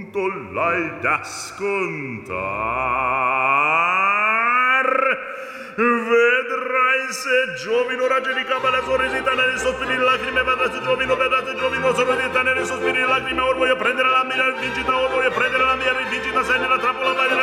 punto l'hai da scontar. Vedrai se giovino raggi di capa la sorrisita nelle sospiri lacrime, vedrete giovino sorrisita nelle sospiri lacrime, or voglio prendere la mia rivincita, or voglio prendere la mia rivincita, se nella trappola vai nella